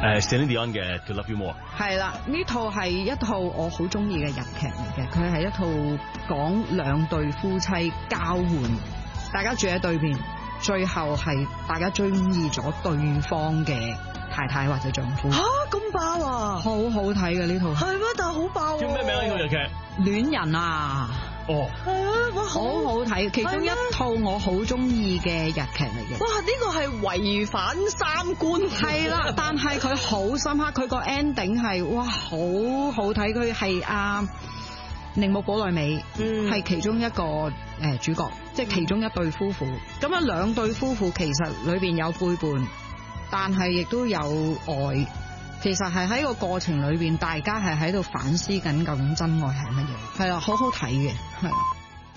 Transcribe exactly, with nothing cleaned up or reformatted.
誒 Celine Dion 嘅 To Love You More。 係啦，呢套係一套我好中意嘅日劇嚟嘅，佢係一套講兩對夫妻交換，大家住喺對面，最後係大家中意咗對方嘅太太或者丈夫。 吓咁爆啊！ 好好睇嘅呢套。 係咩？但係好爆。 叫咩名呢套日劇？ 戀人啊！ 哦， 係啊，哇， 好好睇，其中一套我好中意嘅日劇嚟嘅。 哇，呢個係違反三觀。 係啦，但係佢好深刻，佢個 ending 係哇好好睇，佢係阿鈴木保奈美， 嗯， 係其中一個誒主角，即係其中一對夫婦。咁啊，兩對夫婦其實裏邊有背叛，但係亦都有愛。其實係喺個過程裏邊，大家係喺度反思緊究竟真愛係乜嘢。係啊，好好睇嘅，係。